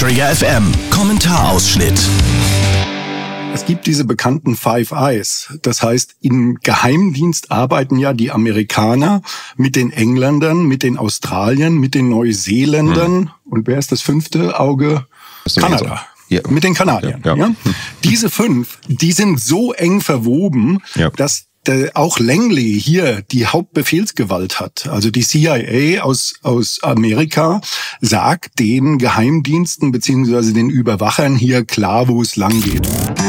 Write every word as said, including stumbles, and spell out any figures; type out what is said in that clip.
Träger F M. Kommentarausschnitt. Es gibt diese bekannten Five Eyes. Das heißt, im Geheimdienst arbeiten ja die Amerikaner mit den Engländern, mit den Australiern, mit den Neuseeländern. Hm. Und wer ist das fünfte Auge? Kanada. Ja. Mit den Kanadiern. Ja, ja. Ja? Diese fünf, die sind so eng verwoben, ja. dass auch Langley hier die Hauptbefehlsgewalt hat. Also die C I A aus, aus Amerika sagt den Geheimdiensten beziehungsweise den Überwachern hier klar, wo es lang geht.